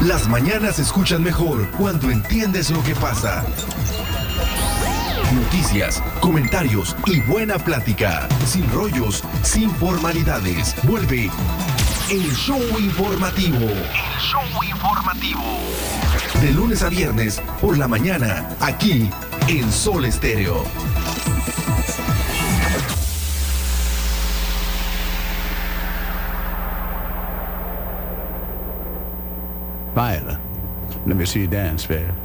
Las mañanas se escuchan mejor cuando entiendes lo que pasa. Noticias, comentarios y buena plática. Sin rollos, sin formalidades. Vuelve el show informativo. El show informativo. De lunes a viernes por la mañana, aquí en Sol Estéreo. Viola, let me see you dance, babe.